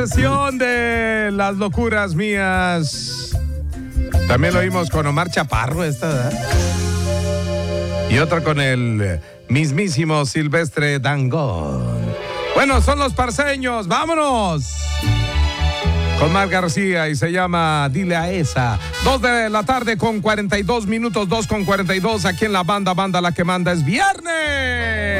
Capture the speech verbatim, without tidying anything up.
versión de Las Locuras Mías. También lo oímos con Omar Chaparro, esta, ¿verdad? Y otra con el mismísimo Silvestre Dangond. Bueno, son los parceños, vámonos. Con Mar García y se llama Dile a esa. Dos de la tarde con cuarenta y dos minutos, dos con cuarenta y dos aquí en la banda, banda la que manda es viernes.